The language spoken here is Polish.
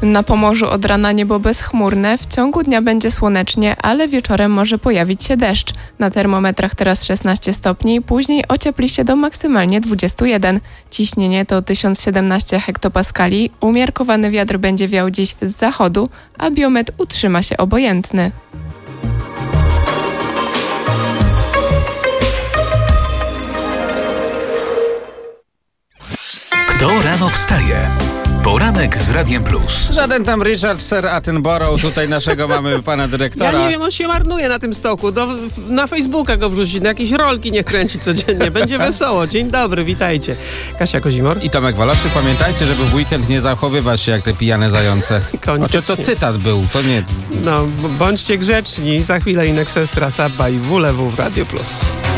Na Pomorzu od rana niebo bezchmurne, w ciągu dnia będzie słonecznie, ale wieczorem może pojawić się deszcz. Na termometrach teraz 16 stopni, później ociepli się do maksymalnie 21. Ciśnienie to 1017 hektopaskali, umiarkowany wiatr będzie wiał dziś z zachodu, a biometr utrzyma się obojętny. Kto rano wstaje? Poranek z Radiem Plus. Żaden tam Richard Sir Attenborough, tutaj naszego mamy pana dyrektora. Ja nie wiem, on się marnuje na tym stoku. Na Facebooka go wrzucić, na jakieś rolki niech kręci codziennie. Będzie wesoło. Dzień dobry, witajcie. Kasia Kozimor. I Tomek Waloszy. Pamiętajcie, żeby w weekend nie zachowywać się jak te pijane zające. Koniecznie. To cytat był, to nie... No, bądźcie grzeczni. Za chwilę Inex Extra, Sabba i WLW w Radio Plus.